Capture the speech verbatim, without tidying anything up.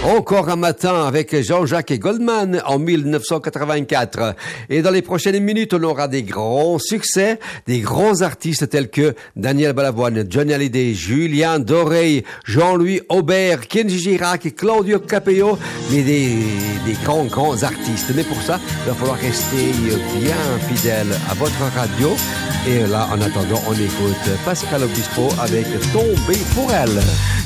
Encore un matin avec Jean-Jacques Goldman en mille neuf cent quatre-vingt-quatre. Et dans les prochaines minutes, on aura des grands succès, des grands artistes tels que Daniel Balavoine, Johnny Hallyday, Julien Doré, Jean-Louis Aubert, Kenji Girac et Claudio Capeo, mais des, des grands, grands artistes. Mais pour ça, il va falloir rester bien fidèle à votre radio. Et là, en attendant, on écoute Pascal Obispo avec Tomber pour elle.